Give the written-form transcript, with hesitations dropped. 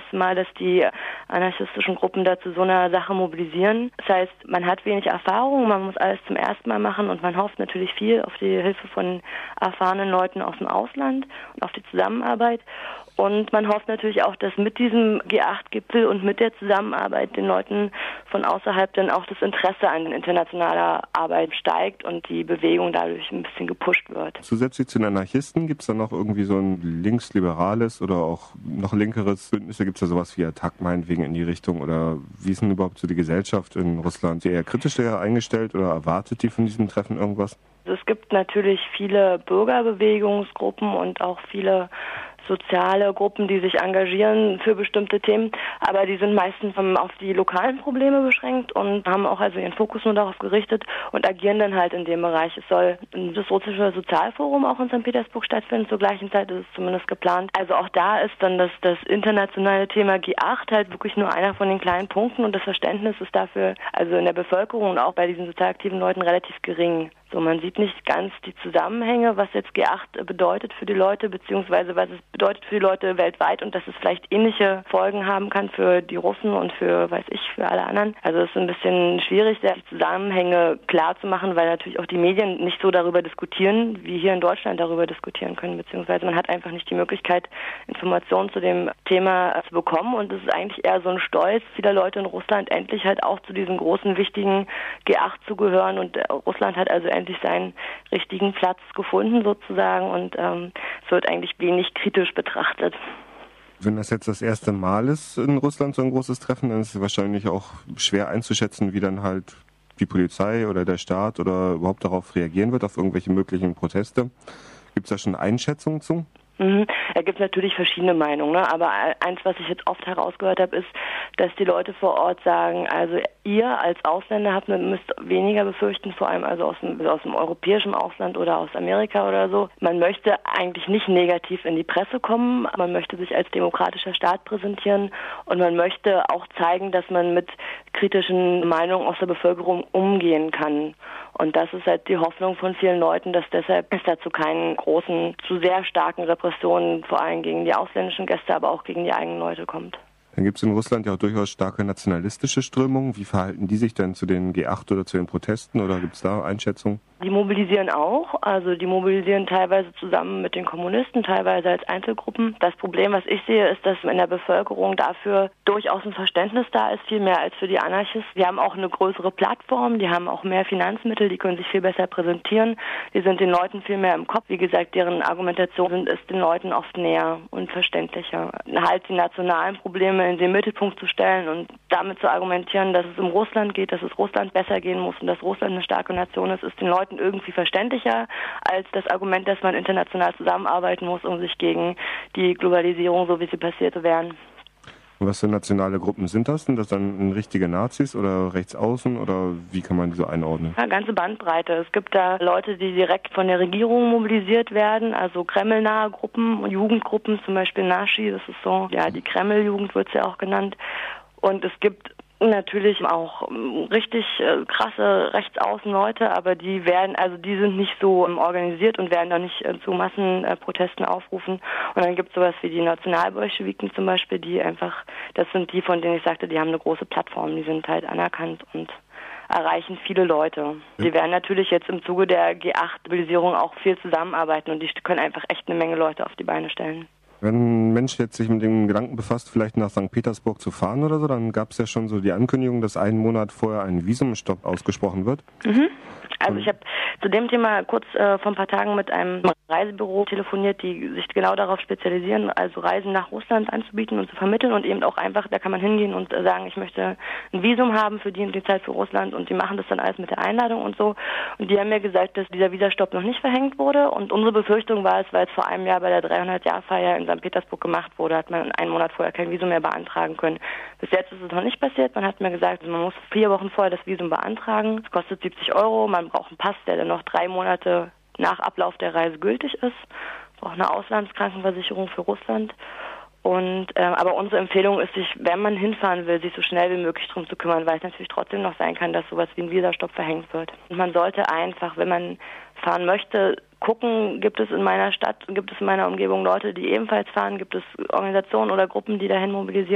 erste Mal, dass die anarchistischen Gruppen da zu so einer Sache mobilisieren. Das heißt, man hat wenig Erfahrung, man muss alles zum ersten Mal machen und man hofft natürlich viel auf die Hilfe von erfahrenen Leuten aus dem Ausland und auf die Zusammenarbeit. Und man hofft natürlich auch, dass mit diesem G8-Gipfel und mit der Zusammenarbeit den Leuten von außerhalb dann auch das Interesse an internationaler Arbeit steigt und die Bewegung dadurch ein bisschen gepusht wird. Zusätzlich zu den Anarchisten gibt es dann noch irgendwie so ein linksliberales oder auch noch linkeres Bündnis? Gibt es da sowas wie Attac meinetwegen in die Richtung? Oder wie ist denn überhaupt so die Gesellschaft in Russland? Ist sie eher kritisch eingestellt oder erwartet die von diesem Treffen irgendwas? Es gibt natürlich viele Bürgerbewegungsgruppen und auch viele soziale Gruppen, die sich engagieren für bestimmte Themen, aber die sind meistens auf die lokalen Probleme beschränkt und haben auch also ihren Fokus nur darauf gerichtet und agieren dann halt in dem Bereich. Es soll das russische Sozialforum auch in St. Petersburg stattfinden, zur gleichen Zeit ist es zumindest geplant. Also auch da ist dann das internationale Thema G8 halt wirklich nur einer von den kleinen Punkten und das Verständnis ist dafür also in der Bevölkerung und auch bei diesen sozial aktiven Leuten relativ gering. So, man sieht nicht ganz die Zusammenhänge, was jetzt G8 bedeutet für die Leute, beziehungsweise was es bedeutet für die Leute weltweit und dass es vielleicht ähnliche Folgen haben kann für die Russen und für alle anderen. Also es ist ein bisschen schwierig, die Zusammenhänge klar zu machen, weil natürlich auch die Medien nicht so darüber diskutieren, wie hier in Deutschland darüber diskutieren können, beziehungsweise man hat einfach nicht die Möglichkeit, Informationen zu dem Thema zu bekommen und es ist eigentlich eher so ein Stolz vieler Leute in Russland, endlich halt auch zu diesem großen, wichtigen G8 zu gehören und Russland hat also endlich seinen richtigen Platz gefunden sozusagen und es wird eigentlich wenig kritisch betrachtet. Wenn das jetzt das erste Mal ist in Russland so ein großes Treffen, dann ist es wahrscheinlich auch schwer einzuschätzen, wie dann halt die Polizei oder der Staat oder überhaupt darauf reagieren wird, auf irgendwelche möglichen Proteste. Gibt es da schon Einschätzungen zu? Da gibt es natürlich verschiedene Meinungen, ne? Aber eins, was ich jetzt oft herausgehört habe, ist, dass die Leute vor Ort sagen, also ihr als Ausländer müsst weniger befürchten, vor allem also aus dem europäischen Ausland oder aus Amerika oder so. Man möchte eigentlich nicht negativ in die Presse kommen, man möchte sich als demokratischer Staat präsentieren und man möchte auch zeigen, dass man mit kritischen Meinungen aus der Bevölkerung umgehen kann. Und das ist halt die Hoffnung von vielen Leuten, dass deshalb es dazu keinen großen, zu sehr starken Repressionen, vor allem gegen die ausländischen Gäste, aber auch gegen die eigenen Leute kommt. Dann gibt es in Russland ja auch durchaus starke nationalistische Strömungen. Wie verhalten die sich denn zu den G8 oder zu den Protesten oder gibt es da Einschätzungen? Die mobilisieren auch, also die mobilisieren teilweise zusammen mit den Kommunisten, teilweise als Einzelgruppen. Das Problem, was ich sehe, ist, dass in der Bevölkerung dafür durchaus ein Verständnis da ist, viel mehr als für die Anarchisten. Die haben auch eine größere Plattform, die haben auch mehr Finanzmittel, die können sich viel besser präsentieren, die sind den Leuten viel mehr im Kopf. Wie gesagt, deren Argumentation ist den Leuten oft näher und verständlicher. Halt die nationalen Probleme in den Mittelpunkt zu stellen und damit zu argumentieren, dass es um Russland geht, dass es Russland besser gehen muss und dass Russland eine starke Nation ist den Leuten irgendwie verständlicher als das Argument, dass man international zusammenarbeiten muss, um sich gegen die Globalisierung, so wie sie passiert, zu wehren. Und was für nationale Gruppen sind das? Sind das dann richtige Nazis oder Rechtsaußen oder wie kann man die so einordnen? Ja, ganze Bandbreite. Es gibt da Leute, die direkt von der Regierung mobilisiert werden, also kremlnahe Gruppen, Jugendgruppen, zum Beispiel Naschi, das ist so, ja, die Kreml-Jugend wird es ja auch genannt. Und es gibt natürlich auch richtig krasse Rechtsaußenleute, aber die sind nicht so organisiert und werden da nicht zu Massenprotesten aufrufen. Und dann gibt es sowas wie die Nationalbolschewiken zum Beispiel, die einfach, das sind die, von denen ich sagte, die haben eine große Plattform, die sind halt anerkannt und erreichen viele Leute. Die werden natürlich jetzt im Zuge der G8-Mobilisierung auch viel zusammenarbeiten und die können einfach echt eine Menge Leute auf die Beine stellen. Wenn ein Mensch jetzt sich mit dem Gedanken befasst, vielleicht nach St. Petersburg zu fahren oder so, dann gab es ja schon so die Ankündigung, dass einen Monat vorher ein Visumstopp ausgesprochen wird. Also ich habe zu dem Thema kurz vor ein paar Tagen mit einem Reisebüro telefoniert, die sich genau darauf spezialisieren, also Reisen nach Russland anzubieten und zu vermitteln und eben auch einfach, da kann man hingehen und sagen, ich möchte ein Visum haben für die und die Zeit für Russland und die machen das dann alles mit der Einladung und so. Und die haben mir gesagt, dass dieser Visastopp noch nicht verhängt wurde und unsere Befürchtung war es, weil es vor einem Jahr bei der 300-Jahr-Feier in St. Petersburg gemacht wurde, hat man einen Monat vorher kein Visum mehr beantragen können. Bis jetzt ist es noch nicht passiert. Man hat mir gesagt, man muss 4 Wochen vorher das Visum beantragen. Es kostet 70 €. Man braucht einen Pass, der dann noch 3 Monate nach Ablauf der Reise gültig ist. Auch eine Auslandskrankenversicherung für Russland. Und aber unsere Empfehlung ist, sich, wenn man hinfahren will, sich so schnell wie möglich darum zu kümmern, weil es natürlich trotzdem noch sein kann, dass sowas wie ein Visastopp verhängt wird. Und man sollte einfach, wenn man fahren möchte, gucken, gibt es in meiner Stadt, gibt es in meiner Umgebung Leute, die ebenfalls fahren, gibt es Organisationen oder Gruppen, die dahin mobilisieren.